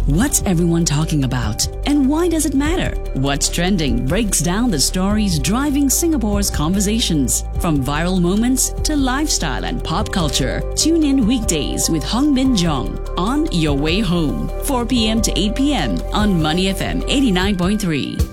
What's everyone talking about? And why does it matter? What's Trending breaks down the stories driving Singapore's conversations. From viral moments to lifestyle and pop culture. Tune in weekdays with Hong Min Jong on Your Way Home, 4 p.m. to 8 p.m. on Money FM 89.3.